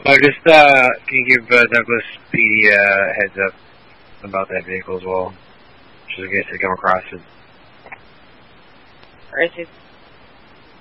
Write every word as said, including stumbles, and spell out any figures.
Oh, just, uh, can you give uh, Douglas P D uh, heads up about that vehicle as well? Just in case they come across it. Where is he?